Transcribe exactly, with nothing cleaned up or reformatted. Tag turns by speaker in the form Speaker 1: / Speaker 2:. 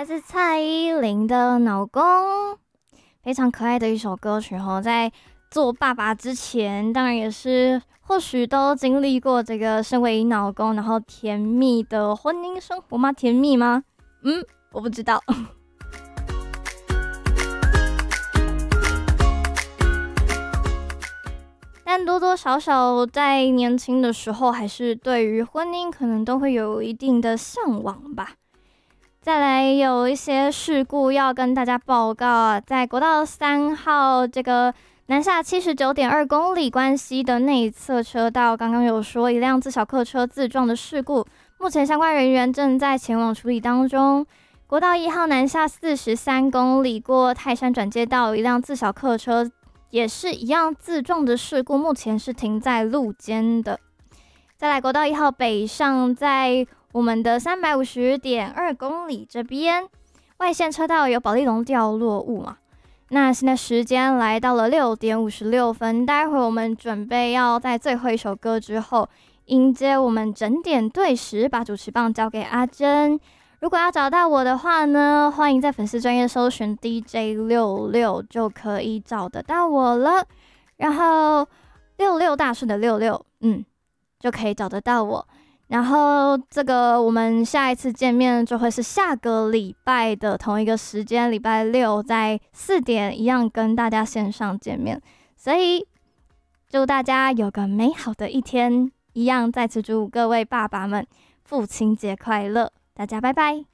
Speaker 1: 来自蔡依林的老公，非常可爱的一首歌曲哦。在做爸爸之前，当然也是或许都经历过这个身为老公，然后甜蜜的婚姻生活吗？甜蜜吗？嗯，我不知道。但多多少少在年轻的时候，还是对于婚姻可能都会有一定的向往吧。再来有一些事故要跟大家报告啊，在国道三号这个南下七十九点二公里关系的内侧车道，刚刚有说一辆自小客车自撞的事故，目前相关人员正在前往处理当中。国道一号南下四十三公里过泰山转接道，有一辆自小客车也是一样自撞的事故，目前是停在路肩的。再来国道一号北上，在我们的三百五十点二公里这边，外线车道有保丽龙掉落物嘛？那现在时间来到了六点五十六分，待会我们准备要在最后一首歌之后，迎接我们整点对时，把主持棒交给阿珍。如果要找到我的话呢，欢迎在粉丝专页搜寻 D J 六六就可以找得到我了。然后六六大顺的六六，嗯，就可以找得到我。然后这个我们下一次见面就会是下个礼拜的同一个时间，礼拜六在四点一样跟大家线上见面。所以祝大家有个美好的一天，一样再次祝各位爸爸们父亲节快乐。大家拜拜。